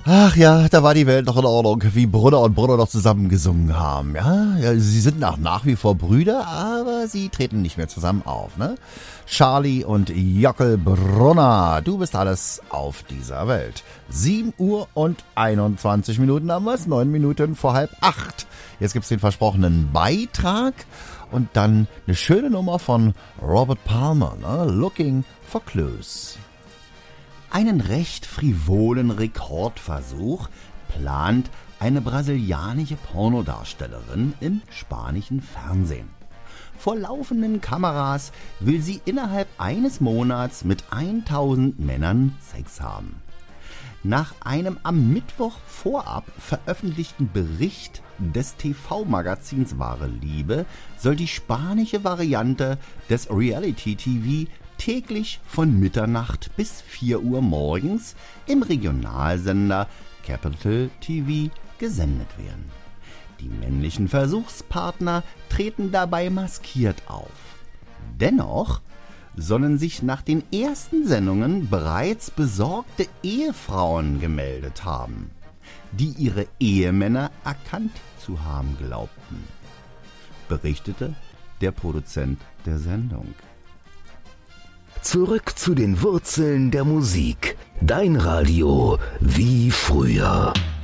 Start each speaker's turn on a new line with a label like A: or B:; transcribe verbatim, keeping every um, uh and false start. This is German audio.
A: Ach ja, da war die Welt noch in Ordnung, wie Brunner und Brunner noch zusammen gesungen haben. Ja, ja, sie sind nach, nach wie vor Brüder, aber sie treten nicht mehr zusammen auf, ne? Charlie und Jockel Brunner, du bist alles auf dieser Welt. sieben Uhr und einundzwanzig Minuten haben wir's, neun Minuten vor halb acht. Jetzt gibt's den versprochenen Beitrag und dann eine schöne Nummer von Robert Palmer, ne? Looking for Clues. Einen recht frivolen Rekordversuch plant eine brasilianische Pornodarstellerin im spanischen Fernsehen. Vor laufenden Kameras will sie innerhalb eines Monats mit tausend Männern Sex haben. Nach einem am Mittwoch vorab veröffentlichten Bericht des T V-Magazins Wahre Liebe soll die spanische Variante des Reality-T V täglich von Mitternacht bis vier Uhr morgens im Regionalsender Capital T V gesendet werden. Die männlichen Versuchspartner treten dabei maskiert auf. Dennoch sollen sich nach den ersten Sendungen bereits besorgte Ehefrauen gemeldet haben, die ihre Ehemänner erkannt zu haben glaubten, berichtete der Produzent der Sendung.
B: Zurück zu den Wurzeln der Musik. Dein Radio wie früher.